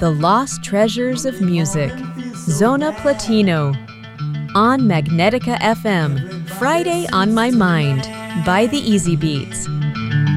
The Lost Treasures of Music, Zona Platino, on Magnetica FM, Friday on My Mind, by the Easy Beats.